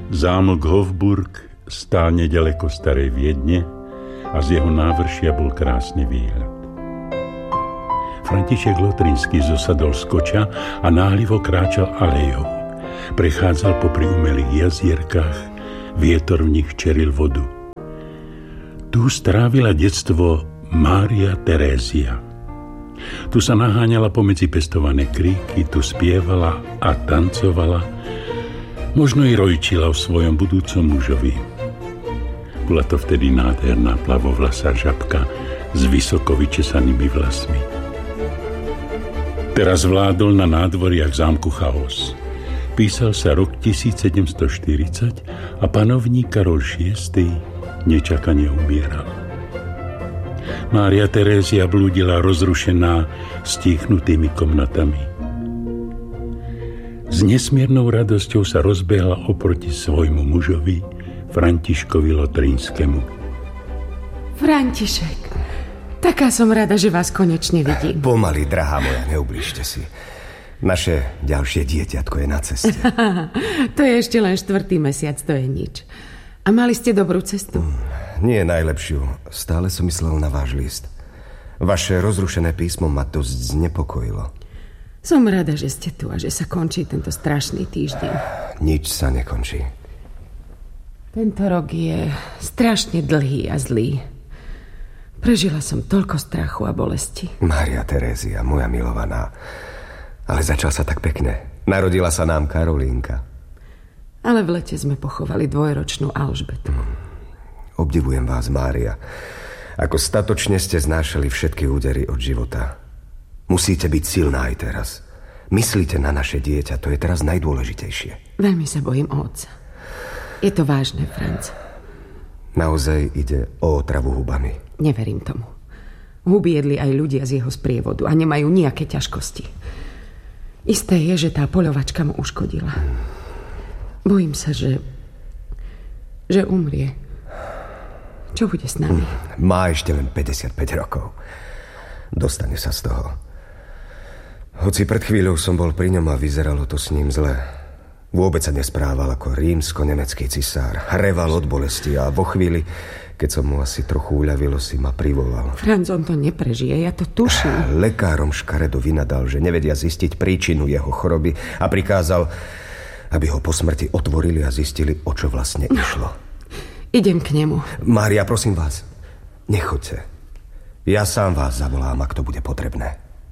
Zámok Hofburg stál nedaleko starej Viedne a z jeho návršia bol krásny výhľad. František Lotrinský zosadol z koča a náhlivo kráčal alejou. Prechádzal popri umelých jazierkách, vietor v nich čeril vodu. Tu strávila detstvo Mária Terézia. Tu sa naháňala pomedzi pestované kríky, tu spievala a tancovala, možno i rojčila o svojom budúcom mužovi. Bola to vtedy nádherná plavovlasá žabka s vysoko vyčesanými vlasmi. Teraz vládol na nádvoriach zámku chaos. Písal sa rok 1740 a panovník Karol VI nečakane umieral. Mária Terézia blúdila rozrušená stíchnutými komnatami. S nesmiernou radosťou sa rozbehla oproti svojmu mužovi, Františkovi Lotrinskému. František, taká som rada, že vás konečne vidím. Pomaly, drahá moja, neublížte si. Naše ďalšie dieťatko je na ceste. To je ešte len 4. mesiac, to je nič. A mali ste dobrú cestu? Nie najlepšiu. Stále som myslel na váš list. Vaše rozrušené písmo ma dosť znepokojilo. Som rada, že ste tu a že sa končí tento strašný týždeň. Nič sa nekončí. Tento rok je strašne dlhý a zlý. Prežila som toľko strachu a bolesti. Mária Terézia, moja milovaná. Ale začal sa tak pekne. Narodila sa nám Karolínka. Ale v lete sme pochovali 2-ročnú Alžbetu. Obdivujem vás, Mária. Ako statočne ste znášali všetky údery od života. Musíte byť silná aj teraz. Myslíte na naše dieťa, to je teraz najdôležitejšie. Veľmi sa bojím o otca. Je to vážne, Franc. Naozaj ide o otravu hubami. Neverím tomu. Huby jedli aj ľudia z jeho sprievodu a nemajú nejaké ťažkosti. Isté je, že tá poľovačka mu uškodila. Bojím sa, že umrie. Čo bude s nami? Má ešte len 55 rokov. Dostane sa z toho. Hoci pred chvíľou som bol pri ňom a vyzeralo to s ním zle. Vôbec sa nesprával ako rímsko-nemecký cisár. Reval od bolesti a vo chvíli, keď som mu asi trochu uľavilo, si ma privolal. Franc, on to neprežije, ja to tuším. Lekárom škaredo vynadal, že nevedia zistiť príčinu jeho choroby a prikázal, aby ho po smrti otvorili a zistili, o čo vlastne išlo. Idem k nemu. Mária, prosím vás, nechoďte. Ja sám vás zavolám, ak to bude potrebné.